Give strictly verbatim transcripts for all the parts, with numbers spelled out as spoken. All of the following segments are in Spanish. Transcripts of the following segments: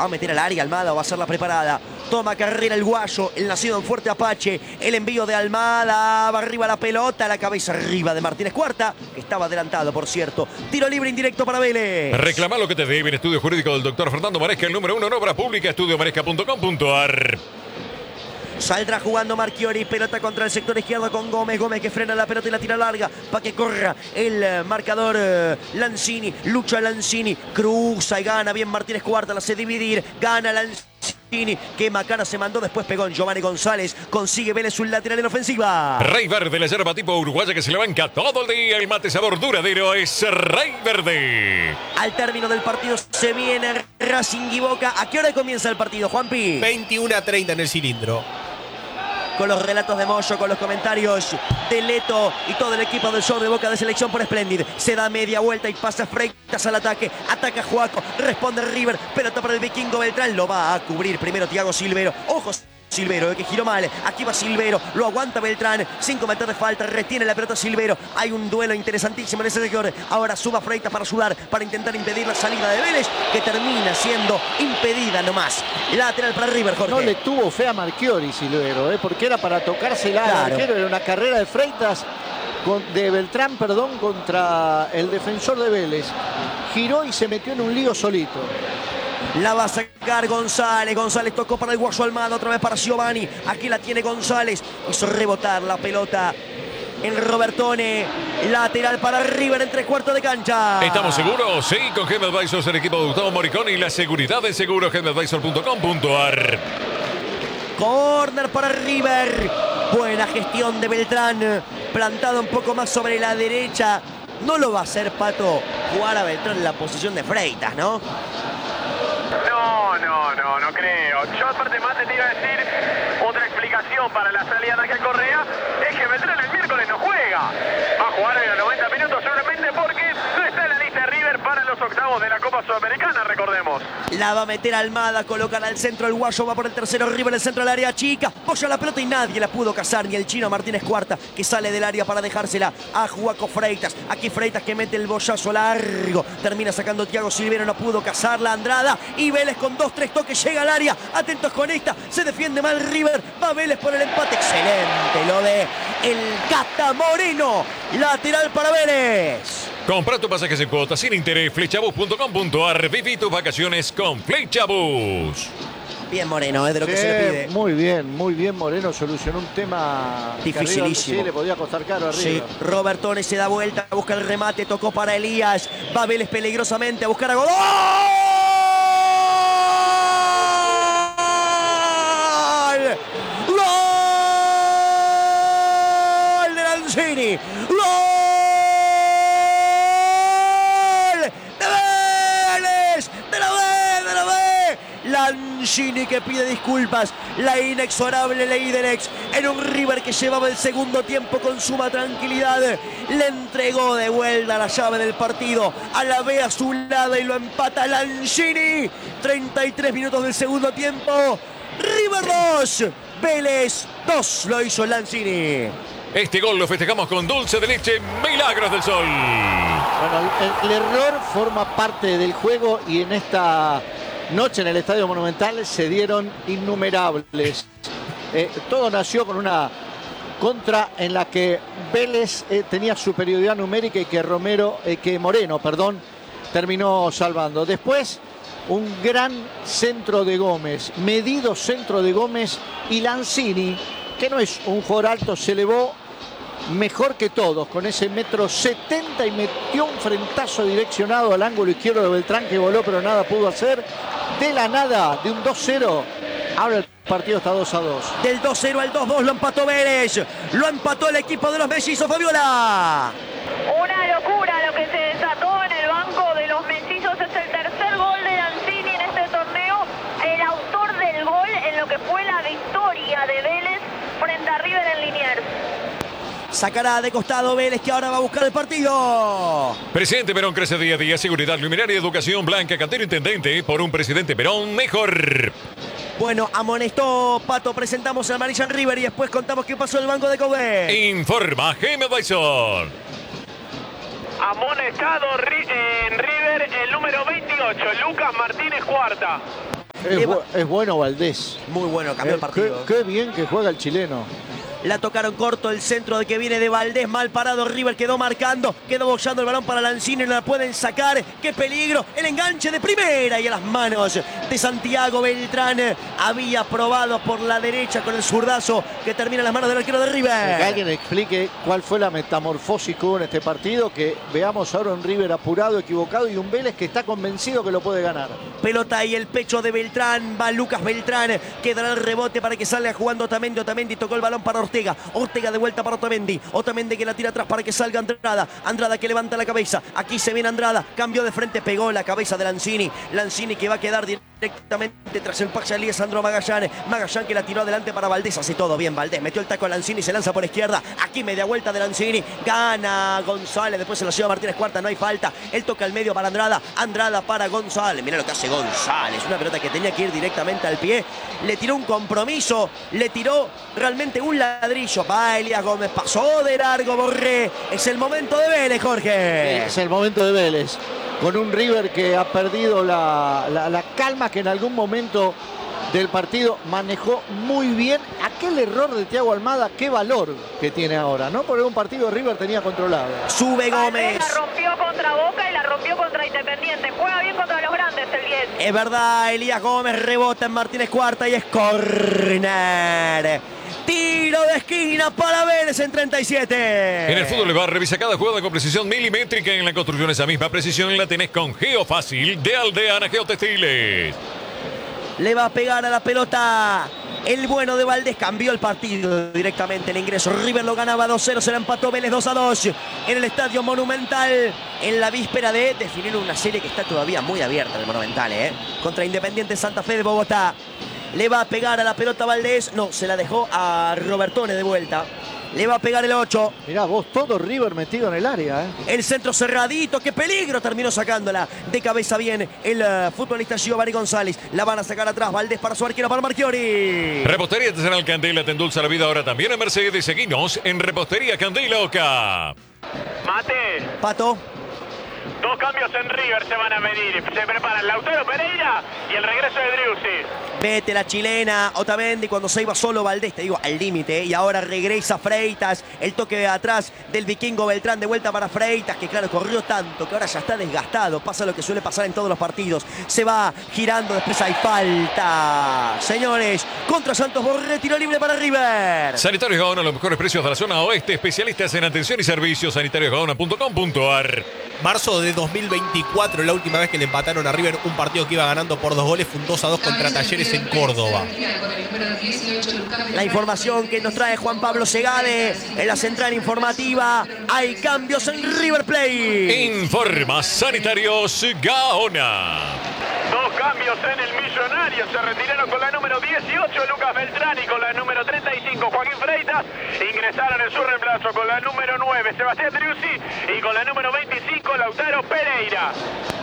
va a meter al área Almada o va a ser la preparada. Toma carrera el guayo, el nacido en Fuerte Apache. El envío de Almada, va arriba la pelota, la cabeza arriba de Martínez Cuarta, que estaba adelantado, por cierto. Tiro libre indirecto para Vélez. Reclama lo que te debe en Estudio Jurídico del doctor Fernando Maresca, el número uno en obra pública, estudio maresca punto com punto ar. Saldrá jugando Marchiori, pelota contra el sector izquierdo con Gómez. Gómez que frena la pelota y la tira larga para que corra el marcador eh, Lanzini. Lucha Lanzini, cruza y gana bien Martínez Cuarta, la hace dividir. Gana Lanzini, que Macana se mandó, después pegó en Giovanni González. Consigue Vélez un lateral en ofensiva. Rey Verde, la yerba tipo uruguaya que se le banca todo el día. El mate sabor duradero es Rey Verde. Al término del partido se viene Racing y Boca. ¿A qué hora comienza el partido, Juanpi? veintiuno a treinta en el cilindro. Con los relatos de Moyo, con los comentarios de Leto y todo el equipo del show de Boca de Selección por Splendid. Se da media vuelta y pasa Freitas al ataque. Ataca Juaco, responde River. Pelota para el vikingo Beltrán. Lo va a cubrir primero Thiago Silvero. Ojos. Silvero, que giró mal, aquí va Silvero, lo aguanta Beltrán, cinco metros de falta, retiene la pelota Silvero, hay un duelo interesantísimo en ese sector, ahora suba Freitas para ayudar, para intentar impedir la salida de Vélez, que termina siendo impedida nomás. Lateral para River, Jorge. No le tuvo fe a Marchiori Silvero, ¿eh? Porque era para tocársela Claro. al arquero, era una carrera de Freitas, con, de Beltrán, perdón, contra el defensor de Vélez. Giró y se metió en un lío solito. La va a sacar González. González tocó para el guayo Almada. Otra vez para Giovanni. Aquí la tiene González. Hizo rebotar la pelota en Robertone. Lateral para River en tres cuartos de cancha. ¿Estamos seguros? Sí, con G M Advisors, el equipo de Gustavo Moriconi y la seguridad de seguro G M Advisor punto com punto ar. Corner para River. Buena gestión de Beltrán. Plantado un poco más sobre la derecha. No lo va a hacer, Pato, jugar a Beltrán en la posición de Freitas, ¿no? No, no, no, no creo. Yo aparte más te iba a decir otra explicación para la salida de Ángel Correa, es que Beltrán el miércoles no juega. Va a jugar en los noventa minutos seguramente porque no está en la lista de River para los octavos de la Copa Sudamericana, recordemos. La va a meter Almada, colocan al centro el guayo, va por el tercero River, el centro del área chica, apoya la pelota y nadie la pudo cazar, ni el chino Martínez Cuarta, que sale del área para dejársela a Juaco Freitas. Aquí Freitas que mete el bollazo largo, termina sacando Thiago Silvero, no pudo cazarla Andrada, y Vélez con dos, tres toques llega al área, atentos con esta, se defiende mal River, va Vélez por el empate, excelente lo de el Cata Moreno, lateral para Vélez. Compra tu pasajes en cuotas sin interés, flechabus punto com punto ar. Viví tus vacaciones con Flechabus. Bien Moreno, es de lo que Sí, se le pide. muy bien, muy bien Moreno, solucionó un tema Dificilísimo. que a River sí le podía costar caro a River. Sí, Robertone se da vuelta, busca el remate, tocó para Elías, va Vélez peligrosamente a buscar a Godoy. ¡Gol! ¡Gol de Lanzini! ¡Gol de Vélez! ¡De la B! ¡De la B! Lanzini que pide disculpas, la inexorable ley del ex en un River que llevaba el segundo tiempo con suma tranquilidad, le entregó de vuelta la llave del partido a la B a su lado y lo empata Lanzini. treinta y tres minutos del segundo tiempo, River dos, Vélez dos, lo hizo Lanzini. Este gol lo festejamos con dulce de leche Milagros del Sol. Bueno, el, el error forma parte del juego y en esta noche en el Estadio Monumental se dieron innumerables. Eh, todo nació con una contra en la que Vélez eh, tenía superioridad numérica y que Romero, eh, que Moreno, perdón, terminó salvando. Después, un gran centro de Gómez, medido centro de Gómez, y Lanzini, que no es un jugador alto, se elevó mejor que todos con ese metro setenta y metió un frentazo direccionado al ángulo izquierdo de Beltrán, que voló pero nada pudo hacer. De la nada, de un dos cero, ahora el partido está dos a dos. Del dos cero al dos dos lo empató Vélez, lo empató el equipo de los mellizos, Fabiola. Una locura lo que se desató en el banco de los mellizos. Es el tercer gol de Lanzini en este torneo, el autor del gol en lo que fue la victoria de Vélez frente a River en Liniers. Sacará de costado Vélez, que ahora va a buscar el partido. Presidente Perón crece día a día. Seguridad, luminaria, educación, Blanca, Cantero Intendente. Por un presidente Perón mejor. Bueno, amonestó Pato. Presentamos al Marillan River y después contamos qué pasó en el banco de Kobe. Informa G M Advisor. Amonestado en River el número veintiocho, Lucas Martínez Cuarta. Es, bu es bueno Valdés. Muy bueno, cambió Eh, el partido. Qué, qué bien que juega el chileno. La tocaron corto, el centro de que viene de Valdés, mal parado, River quedó marcando, quedó bollando el balón para Lanzini, no la pueden sacar, qué peligro, el enganche de primera y a las manos de Santiago Beltrán, había probado por la derecha con el zurdazo que termina en las manos del arquero de River. Que alguien explique cuál fue la metamorfosis que hubo en este partido, que veamos ahora un River apurado, equivocado y un Vélez que está convencido que lo puede ganar. Pelota y el pecho de Beltrán, va Lucas Beltrán, quedará el rebote para que salga jugando Otamendi, Otamendi tocó el balón para Ortega. Ortega, Ortega de vuelta para Otamendi, Otamendi que la tira atrás para que salga Andrada, Andrada que levanta la cabeza, aquí se viene Andrada, cambió de frente, pegó la cabeza de Lanzini, Lanzini que va a quedar directamente tras el pase a Lisandro Magallanes, Magallán que la tiró adelante para Valdés, hace todo bien Valdés, metió el taco a Lanzini, se lanza por izquierda, aquí media vuelta de Lanzini, gana González, después se la lleva Martínez Cuarta, no hay falta, él toca el medio para Andrada, Andrada para González, mira lo que hace González, una pelota que tenía que ir directamente al pie, le tiró un compromiso, le tiró realmente un ladrillo, va Elías Gómez, pasó de largo Borré, es el momento de Vélez, Jorge. Es el momento de Vélez, con un River que ha perdido la, la, la calma que en algún momento del partido manejó muy bien. Aquel error de Thiago Almada, qué valor que tiene ahora, ¿no? Porque un partido River tenía controlado. Sube Gómez. La rompió contra Boca y la rompió contra Independiente. Juega bien contra los grandes el diez. Es verdad, Elías Gómez rebota en Martínez Cuarta y es córner. Tiro de esquina para Vélez en treinta y siete. En el fútbol le va a revisar cada jugada con precisión milimétrica. En la construcción esa misma precisión la tenés con Geofácil de Aldeana Geotextiles. Le va a pegar a la pelota el bueno de Valdés, cambió el partido directamente el ingreso. River lo ganaba dos cero, se la empató Vélez dos a dos en el Estadio Monumental en la víspera de definir una serie que está todavía muy abierta el Monumental, ¿eh? Contra Independiente Santa Fe de Bogotá. Le va a pegar a la pelota Valdés, no, se la dejó a Robertone de vuelta. Le va a pegar el ocho. Mirá vos, todo River metido en el área, ¿eh? El centro cerradito, qué peligro, terminó sacándola de cabeza bien el uh, futbolista Giovanni González. La van a sacar atrás, Valdés para su arquero, para Marchiori. Repostería Artesanal Candela te endulza la vida ahora también en Mercedes. Seguinos en Repostería Candela Oca. Mate, Pato. dos cambios en River se van a venir. Se preparan Lautaro Pereira y el regreso de Driussi. Vete la chilena, Otamendi cuando se iba solo Valdés, te digo, al límite, ¿eh? Y ahora regresa Freitas, el toque de atrás del vikingo Beltrán de vuelta para Freitas, que claro, corrió tanto, que ahora ya está desgastado, pasa lo que suele pasar en todos los partidos, se va girando, después hay falta. Señores, contra Santos Borré, tiro libre para River. Sanitarios Gaona, los mejores precios de la zona oeste, especialistas en atención y servicios, sanitarios gaona punto com punto ar. Marzo de dos mil veinticuatro, la última vez que le empataron a River un partido que iba ganando por dos goles, fue un dos a dos contra Talleres en Córdoba. La información que nos trae Juan Pablo Segade en la central informativa. Hay cambios en River Plate. Informa Sanitarios Gaona. Dos cambios en el Millonario. Se retiraron con la número dieciocho Lucas Beltrán y con la número treinta y cinco Joaquín Freitas. Ingresaron en su reemplazo con la número nueve Sebastián Driussi y con la número veinticinco Lautaro Pereira.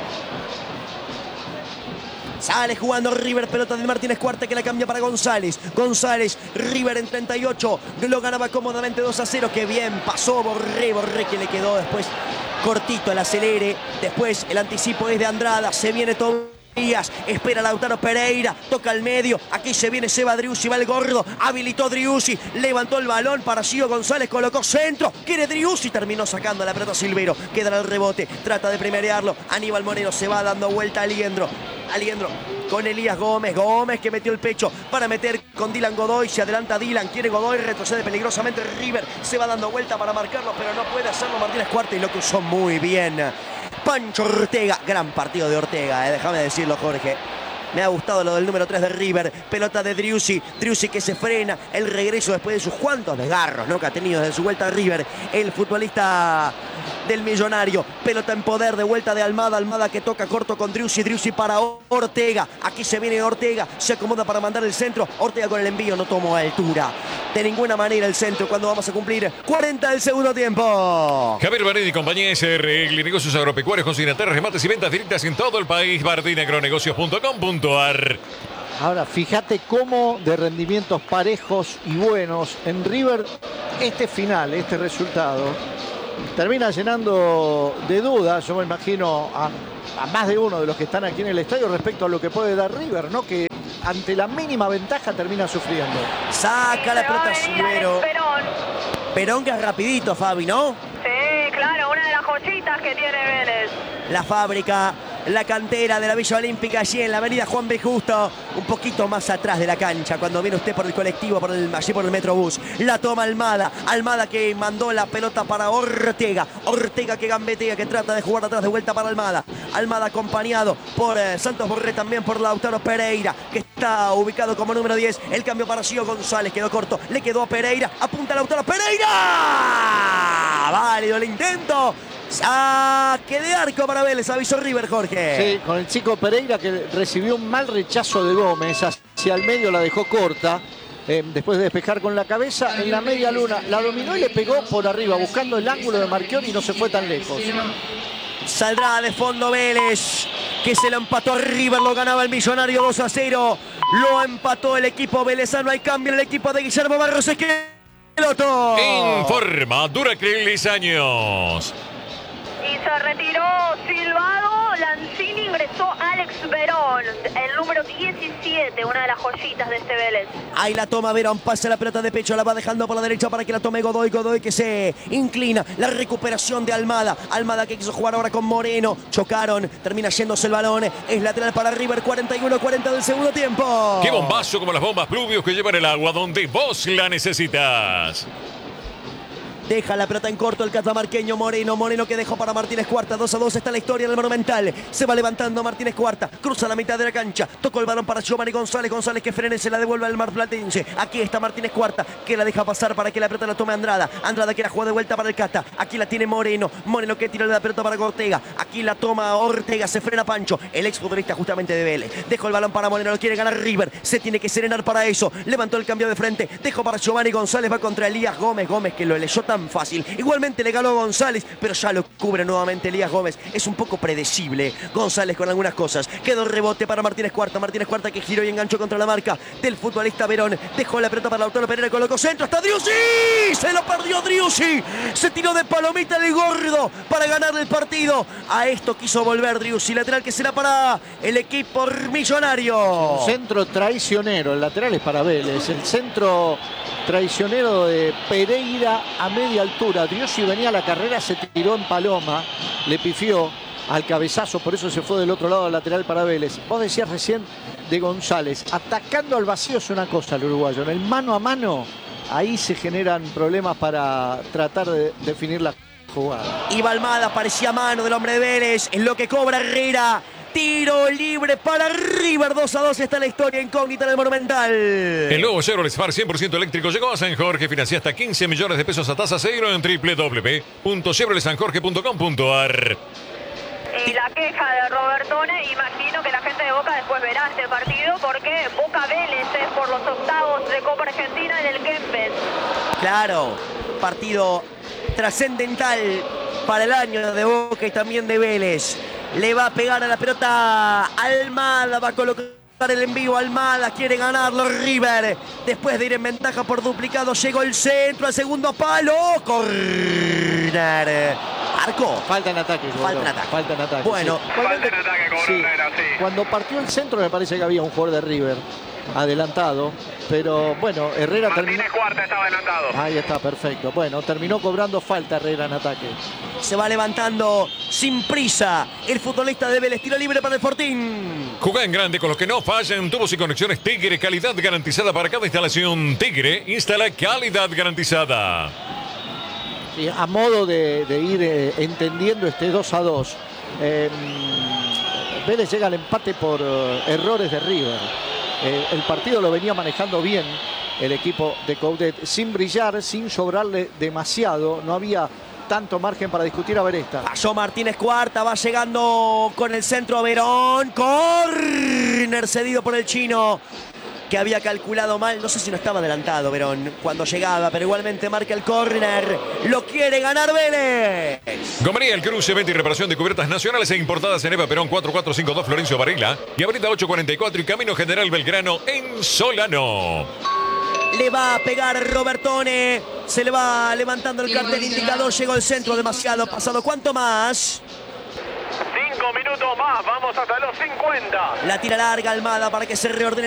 Sale jugando River, pelota de Martínez Cuarta que la cambia para González. González, River en treinta y ocho, lo ganaba cómodamente dos a cero. Que bien pasó Borré, Borré que le quedó después cortito el acelere. Después el anticipo es de Andrada, se viene todo. Espera Lautaro Pereira, toca al medio, aquí se viene Seba Driussi, va el gordo, habilitó Driussi, levantó el balón para Gio González, colocó centro, quiere Driussi, terminó sacando la pelota Silvero, queda en el rebote, trata de primerearlo, Aníbal Moreno se va dando vuelta a Aliendro, Aliendro con Elías Gómez, Gómez que metió el pecho para meter con Dylan Godoy, se adelanta Dylan, quiere Godoy, retrocede peligrosamente River, se va dando vuelta para marcarlo, pero no puede hacerlo Martínez Cuarta y lo que usó muy bien Pancho Ortega, gran partido de Ortega, eh, déjame decirlo Jorge. Me ha gustado lo del número tres de River. Pelota de Driussi. Driussi que se frena. El regreso después de sus cuantos desgarros, ¿no? Que ha tenido desde su vuelta a River. El futbolista del Millonario. Pelota en poder de vuelta de Almada. Almada que toca corto con Driussi. Driussi para Ortega. Aquí se viene Ortega. Se acomoda para mandar el centro. Ortega con el envío. No tomó altura. De ninguna manera el centro cuando vamos a cumplir cuarenta del segundo tiempo. Javier Bardini y compañía S R L, negocios agropecuarios, consignatorios, remates y ventas directas en todo el país. Bardini Agronegocios punto com punto ar. Ahora, fíjate cómo de rendimientos parejos y buenos en River, este final, este resultado, termina llenando de dudas, yo me imagino, a, a más de uno de los que están aquí en el estadio respecto a lo que puede dar River, ¿no? Que ante la mínima ventaja termina sufriendo. Saca la pelota Silvero. Perón. Perón que es rapidito, Fabi, ¿no? Sí, claro, una de las joyitas que tiene Vélez. La fábrica, la cantera de la Villa Olímpica, allí en la avenida Juan B. Justo, un poquito más atrás de la cancha, cuando viene usted por el colectivo, por el, allí por el Metrobús. La toma Almada, Almada que mandó la pelota para Ortega, Ortega que gambetea, que trata de jugar atrás de vuelta para Almada. Almada acompañado por eh, Santos Borré, también por Lautaro Pereira, que está ubicado como número diez. El cambio para Gio González, quedó corto, le quedó a Pereira, apunta Lautaro Pereira. Válido el intento. Saque de arco para Vélez, avisó River, Jorge. Sí, con el chico Pereira que recibió un mal rechazo de Gómez. Hacia el medio la dejó corta. Eh, después de despejar con la cabeza, en la media luna la dominó y le pegó por arriba, buscando el ángulo de Marchiori y no se fue tan lejos. Saldrá de fondo Vélez, que se lo empató a River, lo ganaba el Millonario dos a cero. Lo empató el equipo velezano, hay cambio en el equipo de Guillermo Barros Esqueloto. Informa Duracrilis Años. Y se retiró Silvado. Lanzini, ingresó Alex Verón, el número diecisiete, una de las joyitas de este Vélez. Ahí la toma Verón, pasa la pelota de pecho, la va dejando por la derecha para que la tome Godoy. Godoy que se inclina, la recuperación de Almada. Almada que quiso jugar ahora con Moreno, chocaron, termina yéndose el balón. Es lateral para River, cuarenta y uno a cuarenta del segundo tiempo. ¡Qué bombazo como las bombas Pluvius que llevan el agua donde vos la necesitas! Deja la pelota en corto el catamarqueño Moreno. Moreno que dejó para Martínez Cuarta. dos a dos está la historia del Monumental. Se va levantando Martínez Cuarta. Cruza la mitad de la cancha. Tocó el balón para Giovanni González. González que frena y se la devuelve al marplatense. Aquí está Martínez Cuarta que la deja pasar para que la pelota la tome Andrada. Andrada que la juega de vuelta para el Cata. Aquí la tiene Moreno. Moreno que tira la pelota para Ortega. Aquí la toma Ortega. Se frena Pancho. El exfutbolista justamente de Vélez. Dejó el balón para Moreno. Lo quiere ganar River. Se tiene que serenar para eso. Levantó el cambio de frente. Dejó para Giovanni González. Va contra Elías Gómez. Gómez que lo leyó tan fácil. Igual le ganó a González, pero ya lo cubre nuevamente Elías Gómez. Es un poco predecible González con algunas cosas. Quedó rebote para Martínez Cuarta. Martínez Cuarta que giró y enganchó contra la marca del futbolista Verón. Dejó la pelota para Lautaro Pereira, colocó centro. ¡Está Driussi! Se lo perdió Driussi. Se tiró de palomita el gordo para ganar el partido. A esto quiso volver Driussi. Lateral que será para el equipo millonario. Centro traicionero. El lateral es para Vélez. El centro traicionero de Pereira a media altura. Driussi venía a la carrera, se tiró en paloma, le pifió al cabezazo, por eso se fue del otro lado del lateral para Vélez. Vos decías recién de González, atacando al vacío es una cosa el uruguayo, en el mano a mano, ahí se generan problemas para tratar de definir la jugada. Iba Almada, parecía mano del hombre de Vélez, en lo que cobra Herrera. Tiro libre para River, dos a dos está la historia incógnita del Monumental. El nuevo Chevrolet Spark cien por ciento eléctrico llegó a San Jorge. Financia hasta quince millones de pesos a tasa cero en doble u doble u doble u punto chevrolet san jorge punto com punto a r. Y la queja de Robertone, imagino que la gente de Boca después verá este partido porque Boca Vélez es por los octavos de Copa Argentina en el Kempes. Claro, partido trascendental para el año de Boca y también de Vélez. Le va a pegar a la pelota Almada, va a colocar el envío Almada, quiere ganarlo River. Después de ir en ventaja por duplicado, llegó el centro al segundo palo. Corner. Arco. Falta en ataque. Falta en ataque. Falta en ataque. Bueno. Sí. Falta en ataque con Sí. Herrera, sí. Cuando partió el centro me parece que había un jugador de River adelantado. Pero bueno, Herrera terminó. Martínez Cuarta estaba adelantado. Ahí está, perfecto. Bueno, terminó cobrando falta Herrera en ataque. Se va levantando sin prisa el futbolista de Vélez. Tiro libre para el Fortín. Jugá en grande con los que no fallan. Tubos y conexiones Tigre. Calidad garantizada para cada instalación. Tigre instala calidad garantizada. Y a modo de, de ir eh, entendiendo este dos a dos, eh, Vélez llega al empate por eh, errores de River. Eh, el partido lo venía manejando bien el equipo de Coudet, sin brillar, sin sobrarle demasiado. No había tanto margen para discutir. A ver esta. Pasó Martínez Cuarta, va llegando con el centro Verón. Corner cedido por el chino, que había calculado mal. No sé si no estaba adelantado Verón cuando llegaba, pero igualmente marca el córner. Lo quiere ganar Vélez. Gomería El Cruce, venta y reparación de cubiertas nacionales e importadas en Eva Perón cuatro cuatro cinco dos Florencio Varela y Avenida ocho cuarenta y cuatro y Camino General Belgrano en Solano. Le va a pegar Robertone. Se le va levantando el cartel indicador. Llegó el centro, demasiado pasado. ¿Cuánto más? Cinco minutos más, vamos hasta los cincuenta. La tira larga Almada para que se reordene